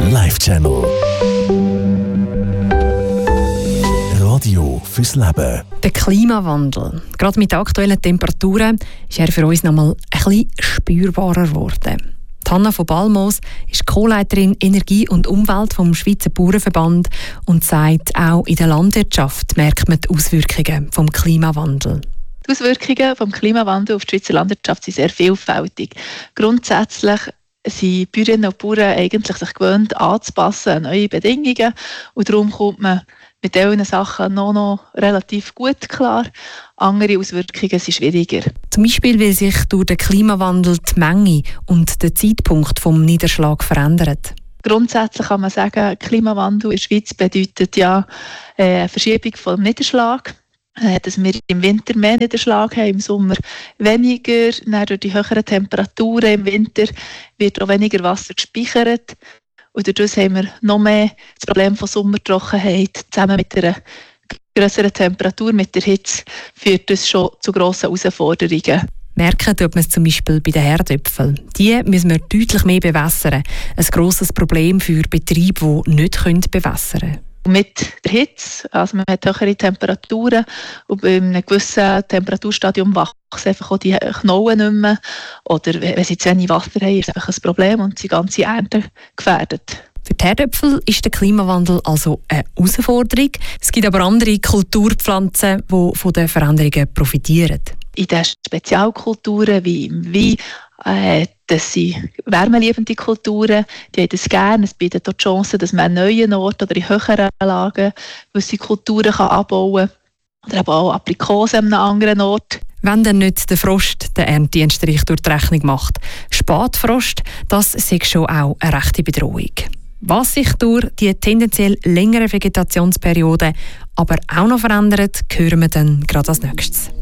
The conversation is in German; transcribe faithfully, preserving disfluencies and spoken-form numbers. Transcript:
Live-Channel. Radio fürs Leben. Der Klimawandel. Gerade mit den aktuellen Temperaturen ist er für uns noch mal ein bisschen spürbarer geworden. Hanna von Balmos ist Co-Leiterin Energie und Umwelt vom Schweizer Bauernverband und sagt, auch in der Landwirtschaft merkt man die Auswirkungen vom Klimawandel. Die Auswirkungen vom Klimawandel auf die Schweizer Landwirtschaft sind sehr vielfältig. Grundsätzlich sind Bäuerinnen und Bauern eigentlich sich gewöhnt, anzupassen an neue Bedingungen und darum kommt man mit diesen Sachen noch, noch relativ gut klar. Andere Auswirkungen sind schwieriger. Zum Beispiel, weil sich durch den Klimawandel die Menge und der Zeitpunkt des Niederschlags verändern. Grundsätzlich kann man sagen, Klimawandel in der Schweiz bedeutet ja eine Verschiebung des Niederschlags. Dass wir im Winter mehr Niederschlag haben, im Sommer weniger. Dann durch die höheren Temperaturen im Winter wird auch weniger Wasser gespeichert. Und dadurch haben wir noch mehr das Problem von Sommertrockenheit. Zusammen mit einer grösseren Temperatur, mit der Hitze, führt das schon zu grossen Herausforderungen. Merken tut man es zum Beispiel bei den Herdöpfeln. Die müssen wir deutlich mehr bewässern. Ein grosses Problem für Betriebe, die nicht bewässern können. Mit der Hitze, also man hat höhere Temperaturen und bei einem gewissen Temperaturstadium wachsen einfach auch die Knollen nicht mehr. Oder wenn sie zu wenig Wasser haben, ist es einfach ein Problem und die ganze Ernte gefährdet. Für die Herdöpfel ist der Klimawandel also eine Herausforderung. Es gibt aber andere Kulturpflanzen, die von den Veränderungen profitieren. In den Spezialkulturen wie im Wein, äh, das sind wärmeliebende Kulturen, die haben das gerne. Es bietet auch die Chance, dass man an neuen Orten oder in höheren Lagen gewisse Kulturen kann abbauen kann. Oder auch Aprikosen an einem anderen Ort. Wenn dann nicht der Frost den Erntestrich durch die Rechnung macht. Spätfrost, das ist schon auch eine rechte Bedrohung. Was sich durch die tendenziell längere Vegetationsperiode aber auch noch verändert, hören wir dann gerade als nächstes.